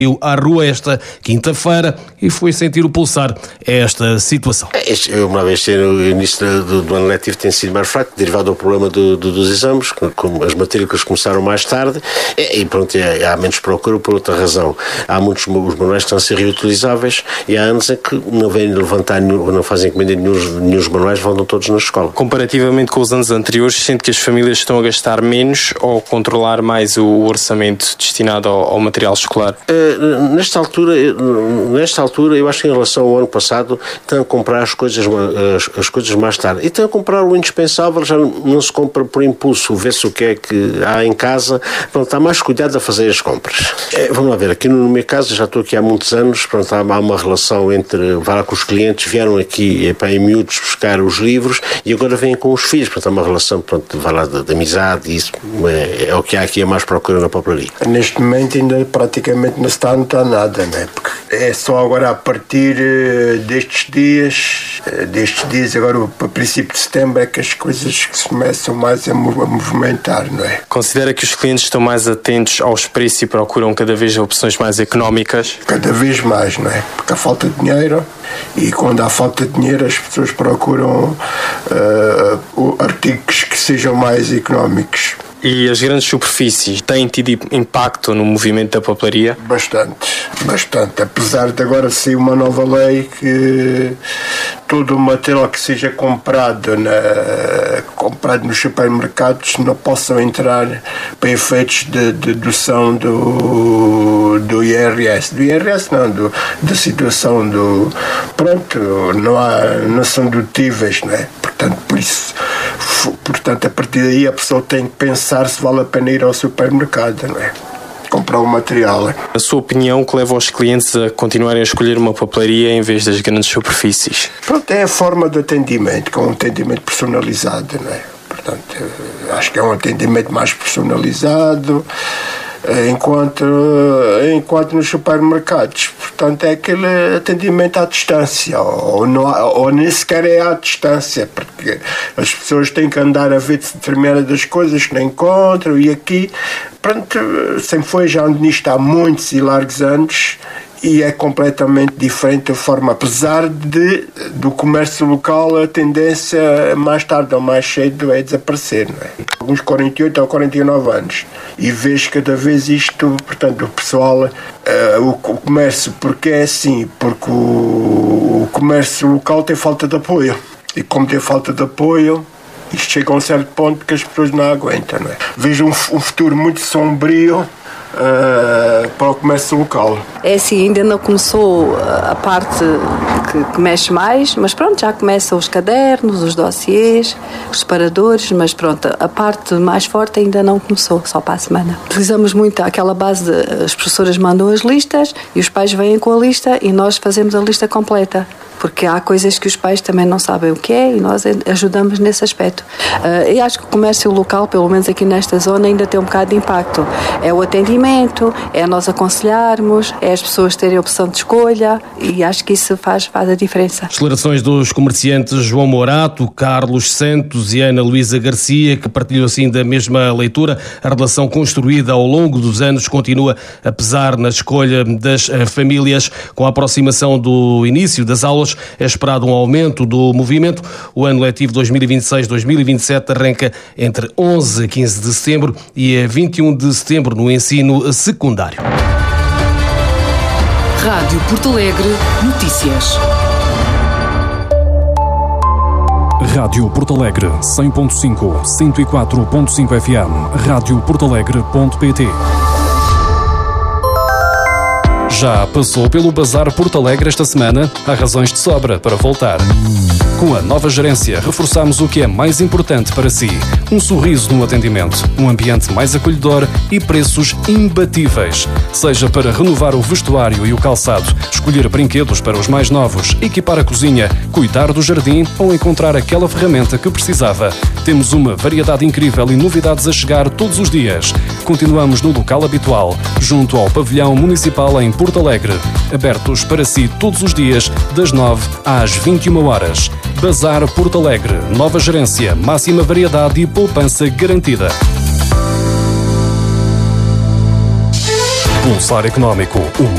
à rua esta quinta-feira e foi sentir o pulsar esta situação. Uma vez no início do ano letivo tem sido mais fraco, derivado do problema dos exames, como as matrículas começaram mais tarde e pronto, há menos procura por outra razão. Há muitos os manuais que estão a ser reutilizáveis e há anos em que não vêm levantar, não fazem encomenda nenhum os manuais, vão todos na escola. Comparativamente com os anos anteriores, sente que as famílias estão a gastar menos ou controlar mais o orçamento destinado ao material escolar? Nesta altura, eu acho que em relação ao ano passado, estão a comprar as coisas mais tarde. E estão a comprar o indispensável, já não se compra por impulso, vê-se o que é que há em casa. Pronto, está mais cuidado a fazer as compras. Vamos lá ver, aqui no meu caso, já estou aqui há muitos anos, pronto, há uma relação com os clientes, vieram aqui em miúdos buscar os livros e agora vêm com os filhos, portanto há uma relação, pronto, de amizade, e isso é o que há aqui, é mais procura na papelaria. Neste momento ainda praticamente não está nada, né? Porque é só agora a partir destes dias agora para princípio de setembro é que as coisas se começam mais a movimentar, não é? Considera que os clientes estão mais atentos aos preços e procuram cada vez opções mais económicas? Cada vez mais, não é? Porque há falta de dinheiro e quando há falta de dinheiro as pessoas procuram artigos que sejam mais económicos. E as grandes superfícies têm tido impacto no movimento da papelaria? Bastante. Apesar de agora ser uma nova lei que todo o material que seja comprado nos supermercados não possam entrar para efeitos de dedução do IRS. Do IRS não, da situação do... Pronto, não são dedutíveis, não é? Portanto, a partir daí a pessoa tem que pensar se vale a pena ir ao supermercado, não é? Comprar o material. A sua opinião, que leva os clientes a continuarem a escolher uma papelaria em vez das grandes superfícies? Pronto, é a forma de atendimento, com um atendimento personalizado, não é? Portanto, acho que é um atendimento mais personalizado, enquanto nos supermercados, portanto, é aquele atendimento à distância, ou nem sequer é à distância, porque as pessoas têm que andar a ver determinadas coisas que não encontram, e aqui, pronto, sempre foi, já ando nisto há muitos e largos anos, e é completamente diferente a forma, apesar do comércio local, a tendência mais tarde ou mais cedo é desaparecer, não é? Alguns 48 ou 49 anos, e vejo cada vez isto, portanto, o pessoal, o comércio, porque é assim, porque o comércio local tem falta de apoio, e como tem falta de apoio, isto chega a um certo ponto que as pessoas não aguentam, não é? Vejo um futuro muito sombrio para o comércio local. É assim, ainda não começou a parte que mexe mais, mas pronto, já começam os cadernos, os dossiês, os separadores, mas pronto, a parte mais forte ainda não começou, só para a semana. Utilizamos muito aquela base as professoras mandam as listas e os pais vêm com a lista e nós fazemos a lista completa, porque há coisas que os pais também não sabem o que é e nós ajudamos nesse aspecto. Eu acho que o comércio local, pelo menos aqui nesta zona, ainda tem um bocado de impacto. É o atendimento, é nós aconselharmos, é as pessoas terem opção de escolha e acho que isso faz a diferença. Declarações dos comerciantes João Morato, Carlos Santos e Ana Luísa Garcia, que partilham assim da mesma leitura. A relação construída ao longo dos anos continua a pesar na escolha das famílias. Com a aproximação do início das aulas, é esperado um aumento do movimento. O ano letivo 2026-2027 arranca entre 11 a 15 de setembro e a 21 de setembro no ensino secundário. Rádio Porto Alegre Notícias. Rádio Porto Alegre 100.5, 104.5 FM, radioportalegre.pt. Já passou pelo Bazar Porto Alegre esta semana? Há razões de sobra para voltar. Com a nova gerência, reforçamos o que é mais importante para si. Um sorriso no atendimento, um ambiente mais acolhedor e preços imbatíveis. Seja para renovar o vestuário e o calçado, escolher brinquedos para os mais novos, equipar a cozinha, cuidar do jardim ou encontrar aquela ferramenta que precisava. Temos uma variedade incrível e novidades a chegar todos os dias. Continuamos no local habitual, junto ao pavilhão municipal em Porto Alegre. Abertos para si todos os dias, das 9 às 21 horas. Bazar Porto Alegre. Nova gerência, máxima variedade e poupança garantida. Pulsar Económico.